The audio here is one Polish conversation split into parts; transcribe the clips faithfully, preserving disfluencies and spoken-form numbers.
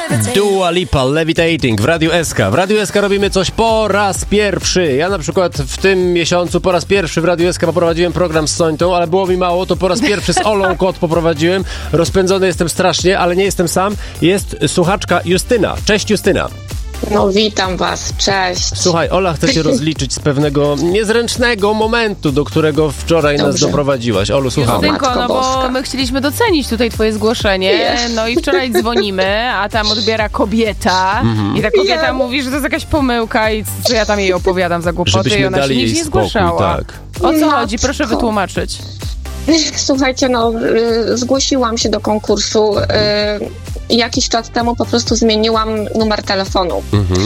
Dua Lipa, Levitating w Radiu S K. W Radiu S K robimy coś po raz pierwszy. Ja na przykład w tym miesiącu po raz pierwszy w Radiu S K poprowadziłem program z Sońtą, ale było mi mało, to po raz pierwszy z Olą Kot poprowadziłem. Rozpędzony jestem strasznie, ale nie jestem sam. Jest słuchaczka Justyna. Cześć Justyna. No witam was, cześć. Słuchaj, Ola chce się rozliczyć z pewnego niezręcznego momentu, do którego wczoraj Dobrze. nas doprowadziłaś. Olu, słuchamy. Justynko, no bo Boska. my chcieliśmy docenić tutaj twoje zgłoszenie, Yes. no i wczoraj dzwonimy, a tam odbiera kobieta Mhm. i ta kobieta Yeah. mówi, że to jest jakaś pomyłka i co ja tam jej opowiadam za głupoty Żebyśmy i ona się dali nic jej nie spokój, zgłaszała. tak. O co Matko. chodzi? Proszę wytłumaczyć. Słuchajcie, no y, zgłosiłam się do konkursu. Y, jakiś czas temu po prostu zmieniłam numer telefonu. Mhm.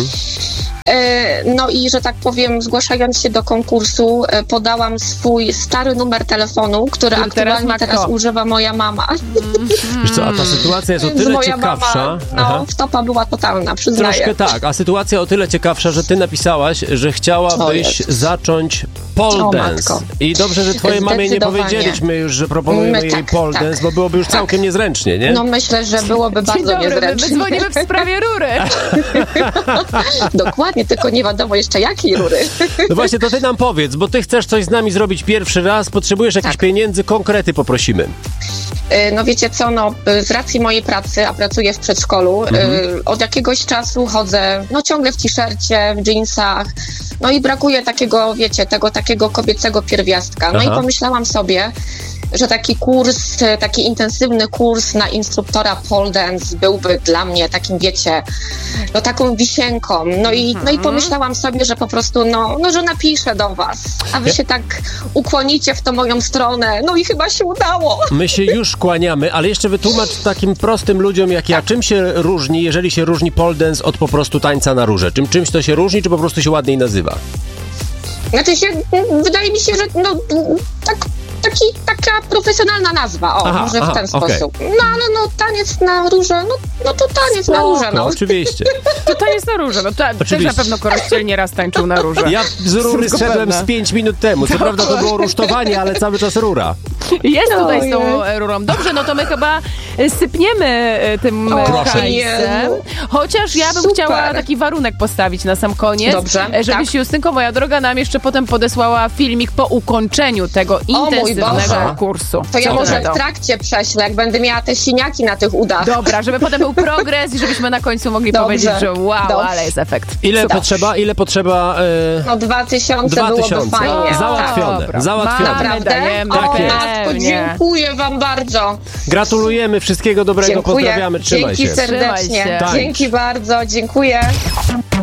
Y, no i, że tak powiem, zgłaszając się do konkursu, y, podałam swój stary numer telefonu, który Który teraz aktualnie ma teraz, kto? używa moja mama. Wiesz co, a ta sytuacja jest o Więc tyle moja ciekawsza. mama, Aha. no, wtopa była totalna, przyznaję. Troszkę tak, a sytuacja o tyle ciekawsza, że ty napisałaś, że chciałabyś Jezus. zacząć pole O, dance. matko. I dobrze, że twojej mamie nie Zdecydowanie. powiedzieliśmy już, że proponujemy My jej tak, pole tak. dance, bo byłoby już Tak. całkiem niezręcznie, nie? No myślę, że byłoby Dzień bardzo dobry, my, my niezręcznie. dzwonimy w sprawie rury. Dokładnie, tylko nie wiadomo jeszcze jakiej rury. No właśnie, to ty nam powiedz, bo ty chcesz coś z nami zrobić pierwszy raz, potrzebujesz jakichś Tak. pieniędzy, konkrety poprosimy. Y, No wiecie co, no y, z racji mojej pracy, a pracuję w przedszkolu, y, od jakiegoś czasu chodzę no ciągle w t-shircie, w jeansach, no i brakuje takiego, wiecie, tego takiego kobiecego pierwiastka. No Aha. i pomyślałam sobie, że taki kurs, y, taki intensywny kurs na instruktora pole dance byłby dla mnie takim, wiecie, no taką wisienką. No i, no i pomyślałam sobie, że po prostu, no, no że napiszę do was, a wy Ja- się tak ukłonicie w tą moją stronę. No i chyba się udało. My się już kłaniamy, ale jeszcze wytłumacz takim prostym ludziom jak ja, czym się różni, jeżeli się różni pole dance od po prostu tańca na róże? Czym, czymś to się różni, czy po prostu się ładniej nazywa? Znaczy się, wydaje mi się, że no tak, taki, taka profesjonalna nazwa, o, Aha, może aha, w ten okej. sposób. No ale no taniec na róże, no, no to taniec na róże, No, no. oczywiście. To to jest na róże, no to też Oczywiście. na pewno Korościel nieraz tańczył na róże. Ja z rury Tylko zszedłem pewne. z pięć minut temu. Co prawda to było rusztowanie, ale cały czas rura. Jest tutaj z Ojej. tą e, rurą. Dobrze, no to my chyba e, sypniemy e, tym e, Proszę. hajsem. Jezu. Chociaż ja bym Super. chciała taki warunek postawić na sam koniec. Dobrze, e, Żebyś, tak. Justynko, moja droga, nam jeszcze potem podesłała filmik po ukończeniu tego mój intensywnego Boże. kursu. To ja Co może ty na w to? trakcie prześlę, jak będę miała te siniaki na tych udach. Dobra, żeby potem był progres i żebyśmy na końcu mogli Dobrze. powiedzieć, że wow, Dobrze. ale jest efekt. Ile Super. potrzeba? Ile potrzeba? E, No dwa tysiące Dwa byłoby tysiące. fajnie. Załatwione. Dobra. Załatwione. Mamy, Naprawdę? dajemy, O, Tak jest. matko, pewnie. dziękuję wam bardzo. Gratulujemy, wszystkiego dobrego, Dziękuję. pozdrawiamy, trzymaj Dzięki się. serdecznie. Trzymaj się. Tak. Dzięki bardzo, dziękuję.